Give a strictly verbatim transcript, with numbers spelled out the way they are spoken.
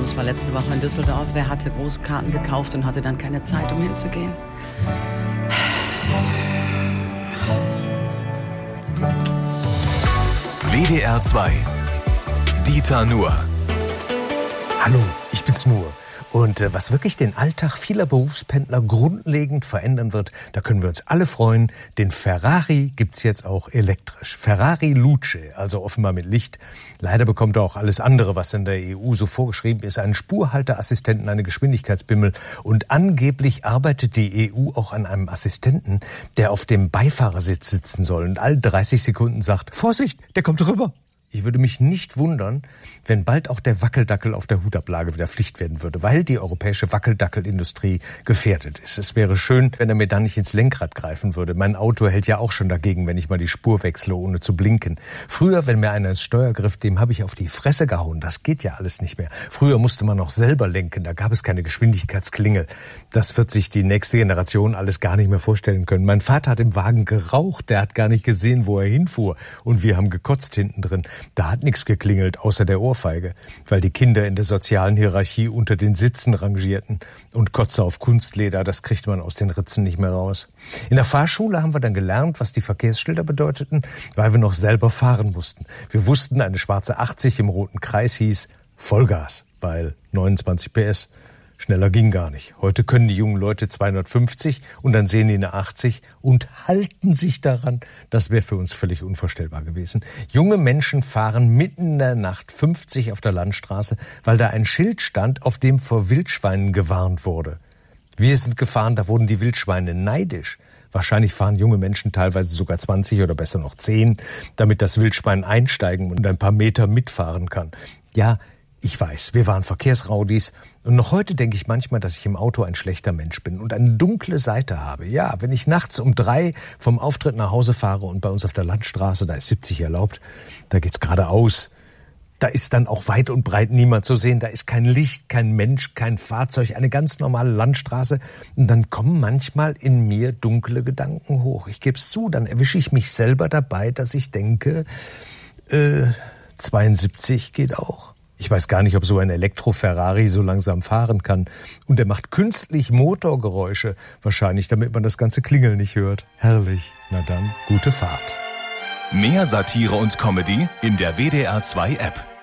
Das war letzte Woche in Düsseldorf. Wer hatte Großkarten gekauft und hatte dann keine Zeit, um hinzugehen? W D R zwei. Dieter Nuhr. Hallo, ich bin's Nuhr. Und äh, was wirklich den Alltag vieler Berufspendler grundlegend verändern wird, da können wir uns alle freuen. Den Ferrari gibt's jetzt auch elektrisch. Ferrari Luce, also offenbar mit Licht. Leider bekommt er auch alles andere, was in der E U so vorgeschrieben ist. Einen Spurhalteassistenten, eine Geschwindigkeitsbimmel. Und angeblich arbeitet die E U auch an einem Assistenten, der auf dem Beifahrersitz sitzen soll und alle dreißig Sekunden sagt, Vorsicht, der kommt rüber. Ich würde mich nicht wundern, wenn bald auch der Wackeldackel auf der Hutablage wieder Pflicht werden würde, weil die europäische Wackeldackelindustrie gefährdet ist. Es wäre schön, wenn er mir dann nicht ins Lenkrad greifen würde. Mein Auto hält ja auch schon dagegen, wenn ich mal die Spur wechsle, ohne zu blinken. Früher, wenn mir einer ins Steuer griff, dem habe ich auf die Fresse gehauen. Das geht ja alles nicht mehr. Früher musste man noch selber lenken, da gab es keine Geschwindigkeitsklingel. Das wird sich die nächste Generation alles gar nicht mehr vorstellen können. Mein Vater hat im Wagen geraucht, der hat gar nicht gesehen, wo er hinfuhr. Und wir haben gekotzt hinten drin. Da hat nichts geklingelt, außer der Ohrfeige, weil die Kinder in der sozialen Hierarchie unter den Sitzen rangierten. Und Kotze auf Kunstleder, das kriegt man aus den Ritzen nicht mehr raus. In der Fahrschule haben wir dann gelernt, was die Verkehrsschilder bedeuteten, weil wir noch selber fahren mussten. Wir wussten, eine schwarze achtzig im roten Kreis hieß Vollgas, weil neunundzwanzig P S. Schneller ging gar nicht. Heute können die jungen Leute zweihundertfünfzig und dann sehen die eine achtzig und halten sich daran. Das wäre für uns völlig unvorstellbar gewesen. Junge Menschen fahren mitten in der Nacht fünfzig auf der Landstraße, weil da ein Schild stand, auf dem vor Wildschweinen gewarnt wurde. Wir sind gefahren, da wurden die Wildschweine neidisch. Wahrscheinlich fahren junge Menschen teilweise sogar zwanzig oder besser noch zehn, damit das Wildschwein einsteigen und ein paar Meter mitfahren kann. Ja, ich weiß, wir waren Verkehrsraudis und noch heute denke ich manchmal, dass ich im Auto ein schlechter Mensch bin und eine dunkle Seite habe. Ja, wenn ich nachts um drei vom Auftritt nach Hause fahre und bei uns auf der Landstraße, da ist siebzig erlaubt, da geht's geradeaus. Da ist dann auch weit und breit niemand zu sehen, da ist kein Licht, kein Mensch, kein Fahrzeug, eine ganz normale Landstraße. Und dann kommen manchmal in mir dunkle Gedanken hoch. Ich gebe es zu, dann erwische ich mich selber dabei, dass ich denke, äh, zweiundsiebzig geht auch. Ich weiß gar nicht, ob so ein Elektro-Ferrari so langsam fahren kann. Und er macht künstlich Motorgeräusche, wahrscheinlich, damit man das ganze Klingeln nicht hört. Herrlich. Na dann, gute Fahrt. Mehr Satire und Comedy in der W D R zwei App.